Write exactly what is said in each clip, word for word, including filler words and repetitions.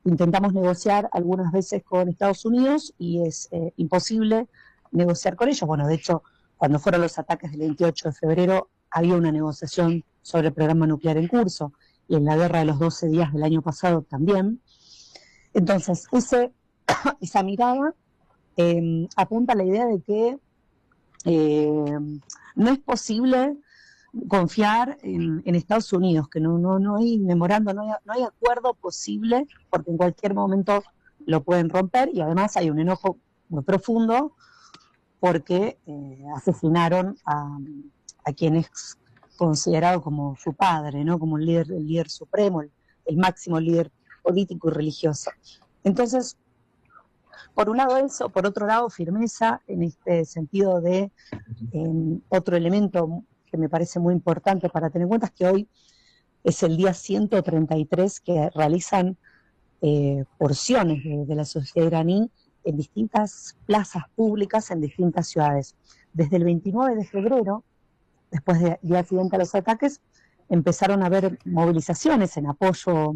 intentamos negociar algunas veces con Estados Unidos y es eh, imposible negociar con ellos. Bueno, de hecho, cuando fueron los ataques del veintiocho de febrero, había una negociación sobre el programa nuclear en curso, y en la guerra de los doce días del año pasado también. Entonces, ese, esa mirada eh, apunta a la idea de que eh, no es posible confiar en, en Estados Unidos, que no, no, no hay memorando, no hay, no hay acuerdo posible, porque en cualquier momento lo pueden romper, y además hay un enojo muy profundo porque eh, asesinaron a, a quien es considerado como su padre, ¿no? Como el líder, el líder supremo, el, el máximo líder político y religioso. Entonces, por un lado eso, por otro lado firmeza, en este sentido de eh, otro elemento que me parece muy importante para tener en cuenta, es que hoy es el día ciento treinta y tres que realizan eh, porciones de, de la sociedad iraní en distintas plazas públicas en distintas ciudades. Desde el veintinueve de febrero, después del día siguiente a los ataques, empezaron a haber movilizaciones en apoyo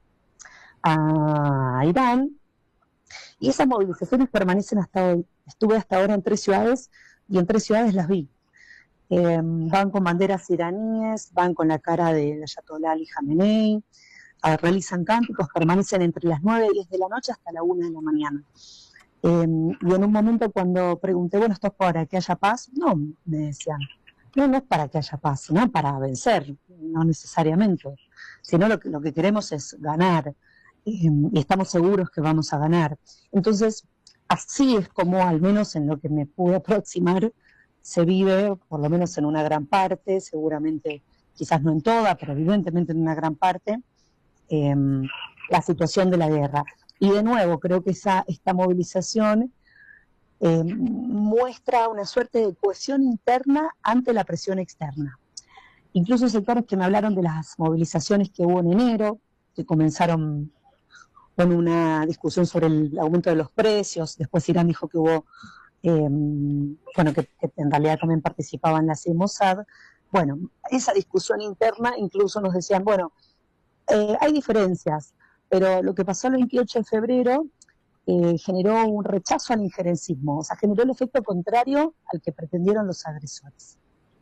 a Irán, y esas movilizaciones permanecen hasta hoy. Estuve hasta ahora en tres ciudades, y en tres ciudades las vi. Eh, van con banderas iraníes, van con la cara del Ayatollah Ali Khamenei, eh, realizan cánticos, permanecen entre las nueve y diez de la noche hasta la una de la mañana. Eh, y en un momento cuando pregunté, bueno, ¿esto es para que haya paz? No, me decían, no, no es para que haya paz, sino para vencer, no necesariamente, sino lo que, lo que queremos es ganar, eh, y estamos seguros que vamos a ganar. Entonces, así es como, al menos en lo que me pude aproximar, se vive, por lo menos en una gran parte, seguramente, quizás no en toda, pero evidentemente en una gran parte, eh, la situación de la guerra. Y de nuevo, creo que esa, esta movilización eh, muestra una suerte de cohesión interna ante la presión externa. Incluso sectores que me hablaron de las movilizaciones que hubo en enero, que comenzaron con una discusión sobre el aumento de los precios, después Irán dijo que hubo, eh, bueno, que, que en realidad también participaban las Mossad. Bueno, esa discusión interna incluso nos decían, bueno, eh, hay diferencias, pero lo que pasó el veintiocho de febrero eh, generó un rechazo al injerencismo, o sea, generó el efecto contrario al que pretendieron los agresores.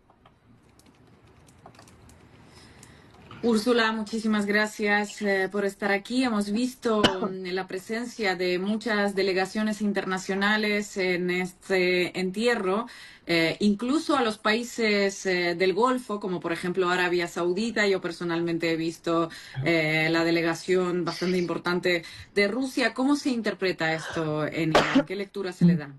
Úrsula, muchísimas gracias eh, por estar aquí. Hemos visto um, la presencia de muchas delegaciones internacionales en este entierro, eh, incluso a los países eh, del Golfo, como por ejemplo Arabia Saudita. Yo personalmente he visto eh, la delegación bastante importante de Rusia. ¿Cómo se interpreta esto en Irán? ¿Qué lectura se le da?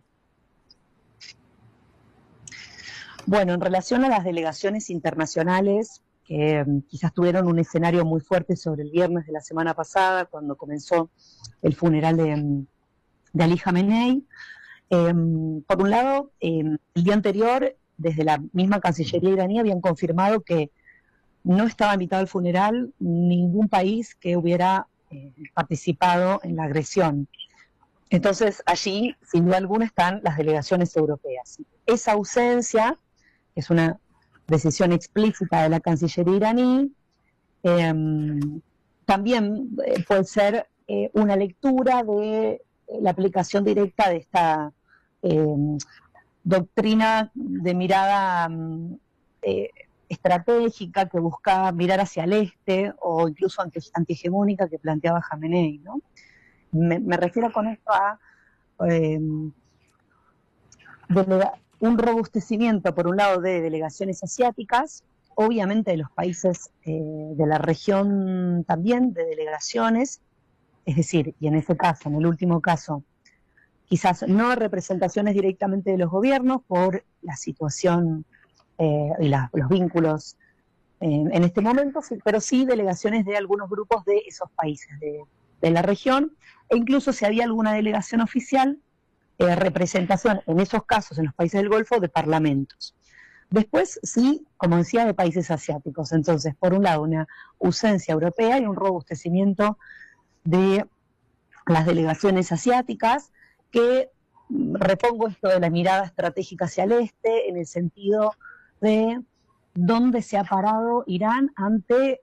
Bueno, en relación a las delegaciones internacionales, que quizás tuvieron un escenario muy fuerte sobre el viernes de la semana pasada, cuando comenzó el funeral de, de Ali Khamenei. Eh, por un lado, eh, el día anterior, desde la misma Cancillería iraní, habían confirmado que no estaba invitado al funeral ningún país que hubiera eh, participado en la agresión. Entonces, allí, sin duda alguna, están las delegaciones europeas. Esa ausencia es una decisión explícita de la Cancillería iraní, eh, también eh, puede ser eh, una lectura de eh, la aplicación directa de esta eh, doctrina de mirada eh, estratégica que busca mirar hacia el este, o incluso anti, antihegemónica, que planteaba Khamenei, ¿no? Me, me refiero con esto a eh, delega, un robustecimiento, por un lado, de delegaciones asiáticas, obviamente de los países eh, de la región también, de delegaciones, es decir, y en ese caso, en el último caso, quizás no representaciones directamente de los gobiernos por la situación eh, y la, los vínculos eh, en este momento, pero sí delegaciones de algunos grupos de esos países de, de la región, e incluso si había alguna delegación oficial, Eh, representación, en esos casos, en los países del Golfo, de parlamentos. Después, sí, como decía, de países asiáticos. Entonces, por un lado, una ausencia europea y un robustecimiento de las delegaciones asiáticas, que repongo esto de la mirada estratégica hacia el este, en el sentido de dónde se ha parado Irán ante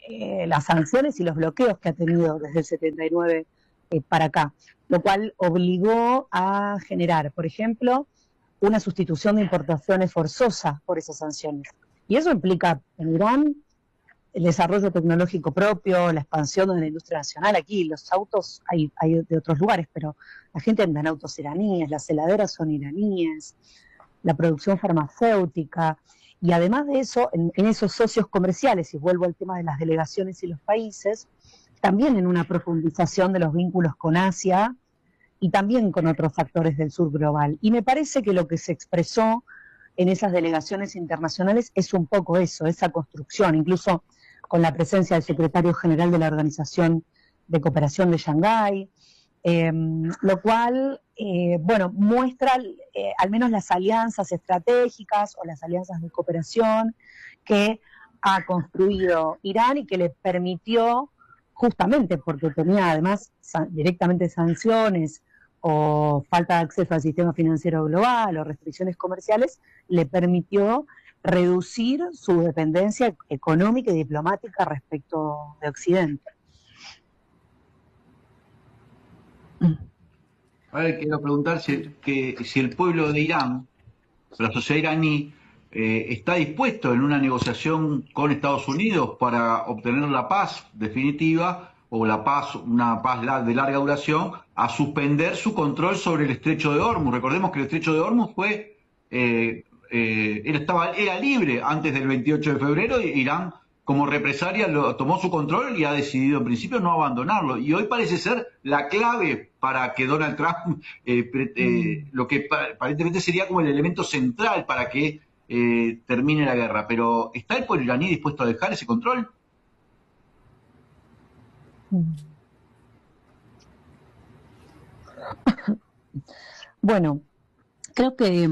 eh, las sanciones y los bloqueos que ha tenido desde el setenta y nueve eh, para acá, lo cual obligó a generar, por ejemplo, una sustitución de importaciones forzosa por esas sanciones. Y eso implica en Irán el desarrollo tecnológico propio, la expansión de la industria nacional. Aquí los autos hay, hay de otros lugares, pero la gente anda en autos iraníes, las heladeras son iraníes, la producción farmacéutica, y además de eso, en, en esos socios comerciales, y vuelvo al tema de las delegaciones y los países, también en una profundización de los vínculos con Asia y también con otros factores del sur global. Y me parece que lo que se expresó en esas delegaciones internacionales es un poco eso, esa construcción, incluso con la presencia del secretario general de la Organización de Cooperación de Shanghái, eh, lo cual, eh, bueno, muestra eh, al menos las alianzas estratégicas o las alianzas de cooperación que ha construido Irán y que le permitió, justamente porque tenía además sa- directamente sanciones o falta de acceso al sistema financiero global o restricciones comerciales, le permitió reducir su dependencia económica y diplomática respecto de Occidente. A ver, quiero preguntar si, que, si el pueblo de Irán, la sociedad iraní, eh, está dispuesto en una negociación con Estados Unidos para obtener la paz definitiva o la paz, una paz de larga duración, a suspender su control sobre el estrecho de Hormuz. Recordemos que el estrecho de Hormuz fue, eh, eh, él estaba, era libre antes del veintiocho de febrero y Irán, como represalia, lo, tomó su control y ha decidido en principio no abandonarlo. Y hoy parece ser la clave para que Donald Trump, eh, eh, lo que aparentemente sería como el elemento central para que eh, termine la guerra. Pero ¿está el pueblo iraní dispuesto a dejar ese control? Bueno, creo que,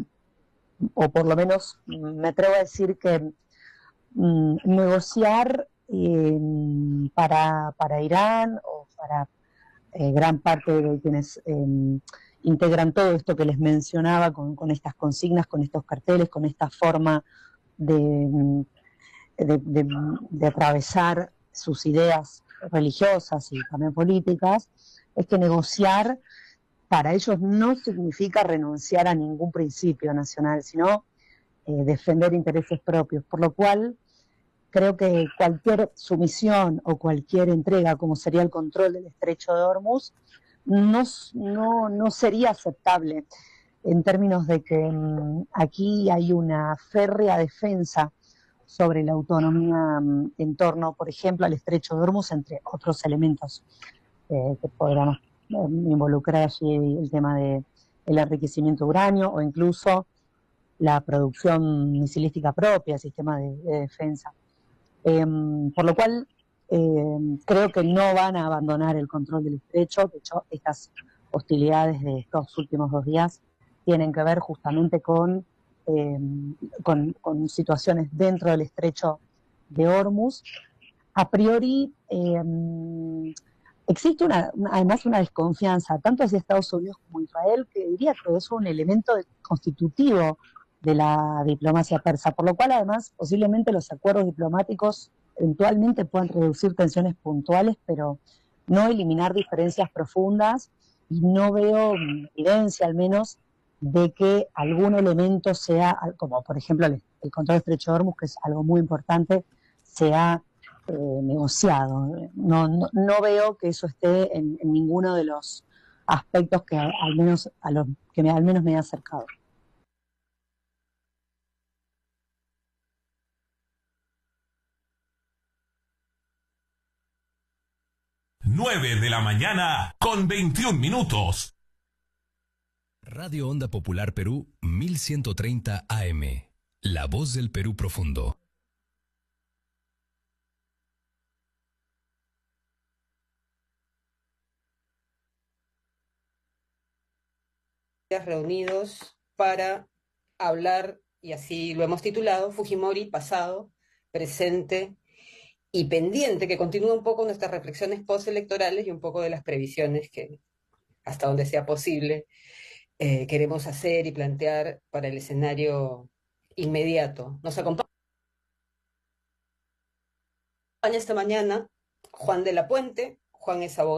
o por lo menos me atrevo a decir que mm, negociar eh, para, para Irán o para eh, gran parte de quienes eh, integran todo esto que les mencionaba con, con estas consignas, con estos carteles, con esta forma de, de, de, de atravesar sus ideas religiosas y también políticas, es que negociar para ellos no significa renunciar a ningún principio nacional, sino eh, defender intereses propios, por lo cual creo que cualquier sumisión o cualquier entrega, como sería el control del estrecho de Hormuz, no, no, no sería aceptable en términos de que um, aquí hay una férrea defensa sobre la autonomía um, en torno, por ejemplo, al estrecho de Hormuz, entre otros elementos eh, que podríamos eh, involucrar allí el tema del de enriquecimiento de uranio o incluso la producción misilística propia, el sistema de, de defensa. Eh, por lo cual, eh, creo que no van a abandonar el control del estrecho. De hecho, estas hostilidades de estos últimos dos días tienen que ver justamente con, eh, con, con situaciones dentro del estrecho de Hormuz. A priori, eh, existe una, además una desconfianza, tanto hacia Estados Unidos como Israel, que diría que es un elemento constitutivo de la diplomacia persa, por lo cual además posiblemente los acuerdos diplomáticos eventualmente puedan reducir tensiones puntuales, pero no eliminar diferencias profundas, y no veo evidencia al menos de que algún elemento sea, como por ejemplo el, el control de estrecho de Hormuz, que es algo muy importante, sea eh, negociado. No, no, no veo que eso esté en, en ninguno de los aspectos que al menos a los que me, al menos me he acercado. nueve de la mañana con veintiún minutos. Radio Onda Popular Perú mil ciento treinta A M. La voz del Perú profundo. Reunidos para hablar, y así lo hemos titulado, Fujimori, pasado, presente y pendiente, que continúa un poco nuestras reflexiones postelectorales y un poco de las previsiones que, hasta donde sea posible, eh, queremos hacer y plantear para el escenario inmediato. Nos acompaña esta mañana Juan de la Puente. Juan es abogado